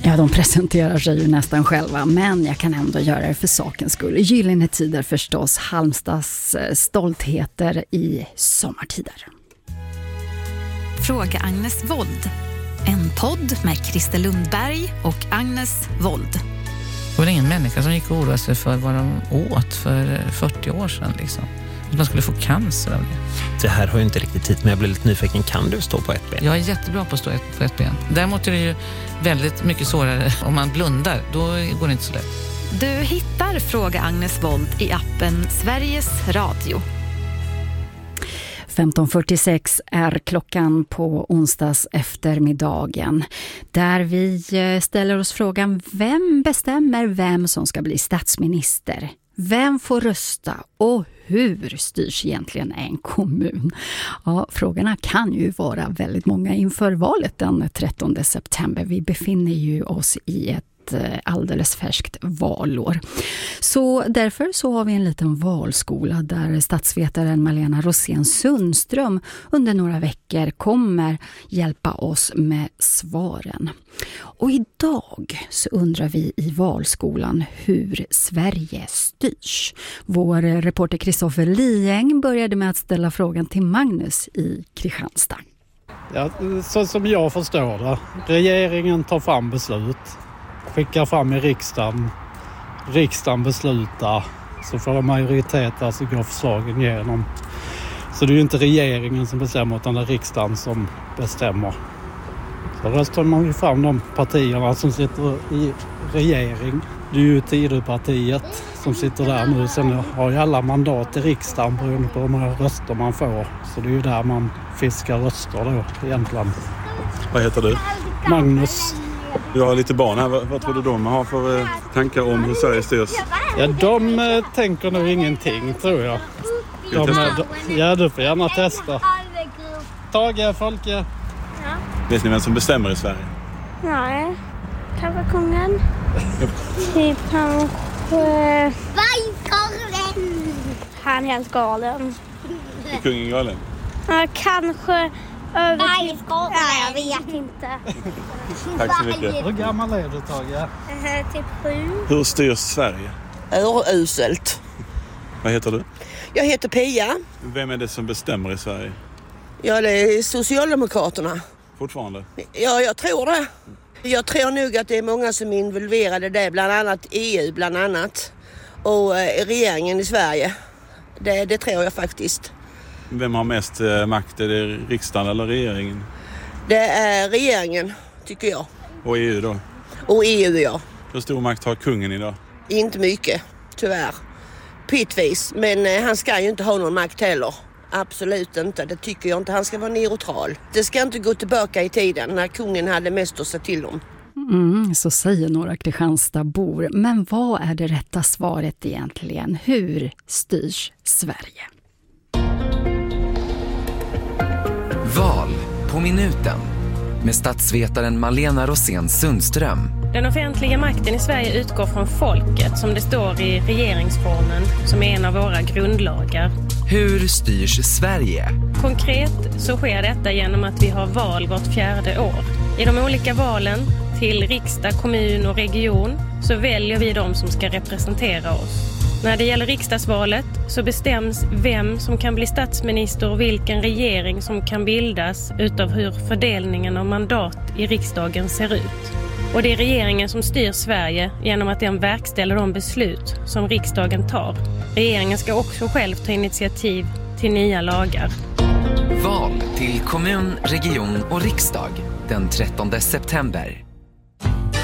Ja, de presenterar sig ju nästan själva, men jag kan ändå göra det för sakens skull. Gyllene tider förstås, Halmstads stoltheter i sommartider. Fråga Agnes Wold. En podd med Christer Lundberg och Agnes Wold. Det var ingen människa som gick och oroade sig för vad de åt för 40 år sedan liksom. Att man skulle få cancer av det. Det här har ju inte riktigt tid, men jag blir lite nyfiken. Kan du stå på ett ben? Jag är jättebra på att stå på ett ben. Däremot är det ju väldigt mycket svårare om man blundar. Då går det inte så lätt. Du hittar Fråga Agnes Wold i appen Sveriges Radio. 15:46 är klockan på onsdags eftermiddagen, där vi ställer oss frågan: vem bestämmer vem som ska bli statsminister? Vem får rösta och hur styrs egentligen en kommun? Ja, frågorna kan ju vara väldigt många inför valet den 13 september. Vi befinner ju oss i ett alldeles färskt valår. Så därför så har vi en liten valskola där statsvetaren Malena Rosén Sundström under några veckor kommer hjälpa oss med svaren. Och idag så undrar vi i valskolan hur Sverige styrs. Vår reporter Kristoffer Lieng började med att ställa frågan till Magnus i Kristianstad. Ja, så som jag förstår det, regeringen tar fram beslut, skickar fram i riksdagen beslutar, så får en majoritet, alltså går förslagen igenom. Så det är ju inte regeringen som bestämmer, utan det är riksdagen som bestämmer. Så röstar man ju fram de partierna som sitter i regering. Det är ju Tidöpartiet som sitter där nu. Sen har ju alla mandat i riksdagen beroende på hur många röster man får. Så det är ju där man fiskar röster då egentligen. Vad heter du? Magnus. Jag har lite barn här. Vad tror du de har för tankar om hur Sverige styrs? Ja, de tänker nog ingenting, tror jag. Ja, du får gärna testa. Tage, Folke. Ja. Vet ni vem som bestämmer i Sverige? Nej, kanske kungen. Typ kanske... Vargkorven! Han är helt galen. Är kungen galen? Ja, kanske... Vargkorven? Nej, jag vet inte. Tack så mycket. Hur gammal är du, Tage? Typ 7. Hur styrs Sverige? Uselt. Vad heter du? Jag heter Pia. Vem är det som bestämmer i Sverige? Ja, det är Socialdemokraterna. Fortfarande? Ja, jag tror det. Jag tror nog att det är många som är involverade där, bland annat EU bland annat. Och regeringen i Sverige. Det tror jag faktiskt. Vem har mest makt? Är det riksdagen eller regeringen? Det är regeringen, tycker jag. Och EU då? Och EU, ja. Hur stor makt har kungen idag? Inte mycket, tyvärr. Pitvis, men han ska ju inte ha någon makt heller. Absolut inte, det tycker jag inte. Han ska vara neutral. Det ska inte gå tillbaka i tiden när kungen hade mest att säga till om. Så säger några Kristianstadbor. Men vad är det rätta svaret egentligen? Hur styrs Sverige? Val på minuten med statsvetaren Malena Rosén Sundström. Den offentliga makten i Sverige utgår från folket, som det står i regeringsformen, som är en av våra grundlagar. Hur styrs Sverige? Konkret så sker detta genom att vi har val vart 4:e år. I de olika valen till riksdag, kommun och region så väljer vi de som ska representera oss. När det gäller riksdagsvalet så bestäms vem som kan bli statsminister och vilken regering som kan bildas utav hur fördelningen av mandat i riksdagen ser ut. Och det är regeringen som styr Sverige genom att den verkställer de beslut som riksdagen tar. Regeringen ska också själv ta initiativ till nya lagar. Val till kommun, region och riksdag den 13 september.